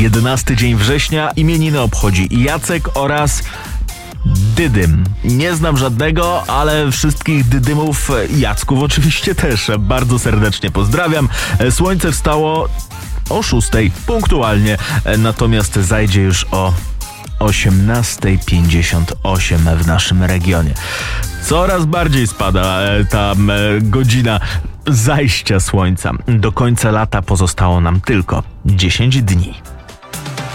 11 dzień września. Imieniny obchodzi Jacek oraz Dydym. Nie znam żadnego, ale wszystkich Dydymów, Jacków oczywiście też bardzo serdecznie pozdrawiam. Słońce wstało o 6 punktualnie, natomiast zajdzie już o 18:58 w naszym regionie. Coraz bardziej spada ta godzina zajścia słońca. Do końca lata pozostało nam tylko 10 dni.